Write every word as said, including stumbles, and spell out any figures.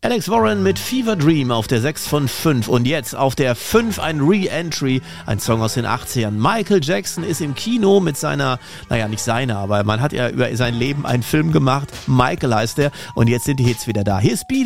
Alex Warren mit Fever Dream auf der sechs von fünf und jetzt auf der fünf ein Re-Entry, ein Song aus den achtzigern. Michael Jackson ist im Kino mit seiner, naja nicht seiner, aber man hat ja über sein Leben einen Film gemacht, Michael heißt er und jetzt sind die Hits wieder da. Hier ist Beat